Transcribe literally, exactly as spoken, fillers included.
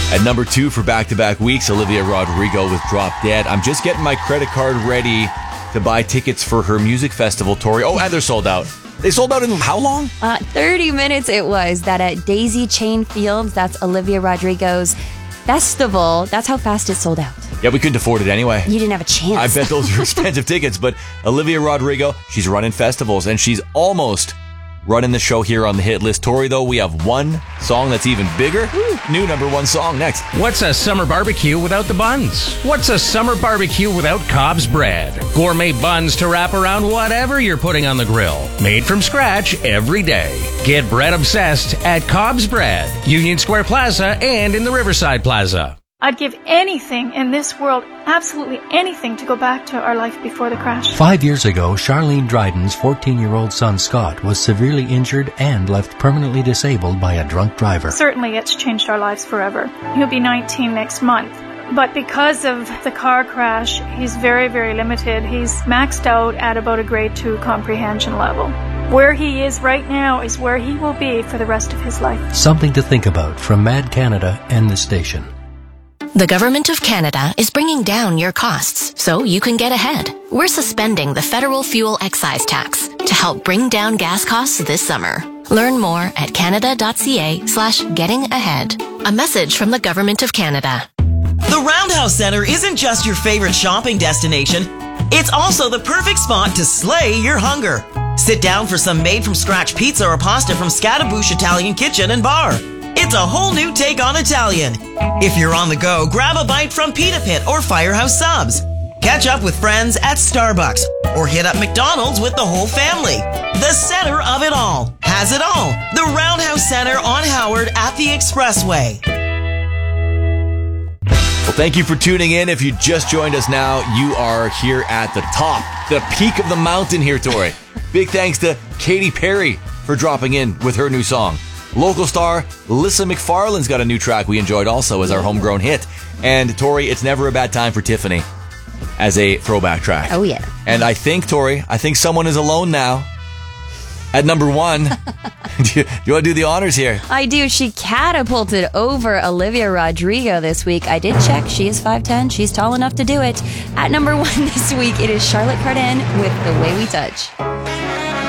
At number two for back-to-back weeks, Olivia Rodrigo with Drop Dead. I'm just getting my credit card ready to buy tickets for her music festival, Tori. Oh, and they're sold out. They sold out in how long? Uh, thirty minutes it was. That at Daisy Chain Fields, that's Olivia Rodrigo's festival. That's how fast it sold out. Yeah, we couldn't afford it anyway. You didn't have a chance. I bet those are expensive tickets, but Olivia Rodrigo, she's running festivals, and she's almost running the show here on the hit list. Tori, though, we have one song that's even bigger. Ooh. New number one song next. What's a summer barbecue without the buns? What's a summer barbecue without Cobb's bread? Gourmet buns to wrap around whatever you're putting on the grill. Made from scratch every day. Get bread obsessed at Cobb's Bread, Union Square Plaza, and in the Riverside Plaza. I'd give anything in this world, absolutely anything, to go back to our life before the crash. Five years ago, Charlene Dryden's fourteen-year-old son Scott was severely injured and left permanently disabled by a drunk driver. Certainly it's changed our lives forever. He'll be nineteen next month. But because of the car crash, he's very, very limited. He's maxed out at about a grade two comprehension level. Where he is right now is where he will be for the rest of his life. Something to think about from Mad Canada and the station. The Government of Canada is bringing down your costs so you can get ahead. We're suspending the federal fuel excise tax to help bring down gas costs this summer. Learn more at canada.ca slash getting ahead. A message from the Government of Canada. The Roundhouse Centre isn't just your favorite shopping destination. It's also the perfect spot to slay your hunger. Sit down for some made-from-scratch pizza or pasta from Scattaboosh Italian Kitchen and Bar. It's a whole new take on Italian. If you're on the go, grab a bite from Pita Pit or Firehouse Subs. Catch up with friends at Starbucks or hit up McDonald's with the whole family. The center of it all has it all. The Roundhouse Centre on Howard at the Expressway. Well, thank you for tuning in. If you just joined us now, you are here at the top, the peak of the mountain here, Tori. Big thanks to Katy Perry for dropping in with her new song. Local star Lissa McFarlane's got a new track we enjoyed also as our homegrown hit. And Tori, It's Never a Bad Time for Tiffany as a throwback track. Oh, yeah. And I think, Tori, I think someone is alone now at number one. do, you, do you want to do the honors here? I do. She catapulted over Olivia Rodrigo this week. I did check. She is five ten. She's tall enough to do it. At number one this week, it is Charlotte Cardin with The Way We Touch.